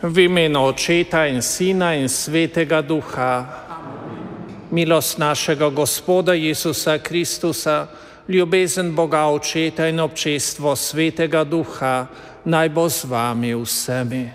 V imenu Očeta in Sina in Svetega Duha. Milost našega Gospoda Jezusa Kristusa, ljubezen Boga Očeta in občestvo Svetega Duha naj bo z vami vsemi.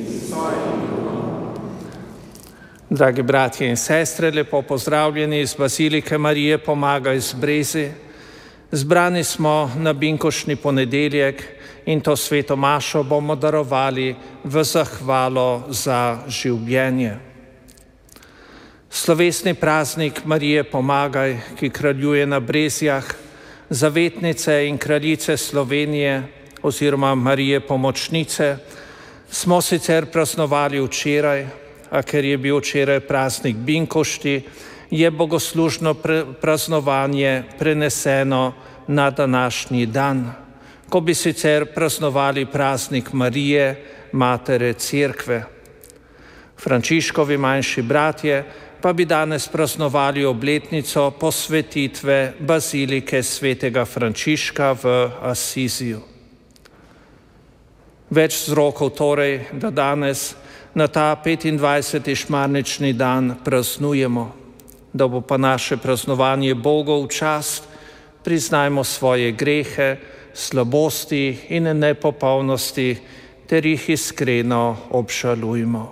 Dragi bratje in sestre, lepo pozdravljeni iz Bazilike Marije Pomagaj z Brezij. Zbrani smo na binkoštni ponedeljek in to sveto mašo bomo darovali v zahvalo za življenje. Slovesni praznik Marije Pomagaj, ki kraljuje na Brezjah, zavetnice in kraljice Slovenije oziroma Marije Pomočnice, smo sicer praznovali včeraj, a ker je bil včeraj praznik binkošti, je bogoslužno praznovanje preneseno na današnji dan, ko bi sicer praznovali praznik Marije, Matere Cerkve. Frančiškovi manjši bratje pa bi danes praznovali obletnico posvetitve Bazilike svetega Frančiška v Asiziju. Več vzrokov torej, da danes na ta 25. šmarnični dan praznujemo, da bo pa naše praznovanje Bogu v čast, priznajmo svoje grehe, slabosti in nepopolnosti ter jih iskreno obžalujmo.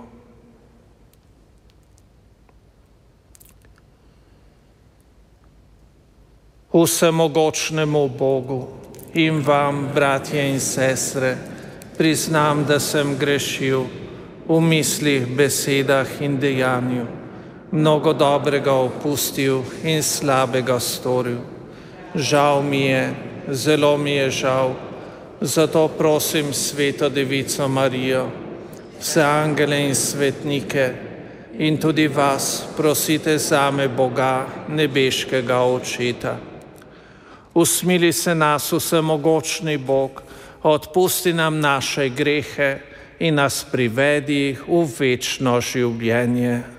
Vsemogočnemu Bogu in vam, bratje in sestre, priznam, da sem grešil v mislih, besedah in dejanju, mnogo dobrega opustil in slabega storil. Žal mi je, zelo mi je žal, zato prosim Sveto Devico Marijo, vse angele in svetnike in tudi vas prosite zame Boga, nebeškega Očeta. Usmili se nas, vsemogočni Bog, odpusti nam naše grehe in nas privedi v večno življenje.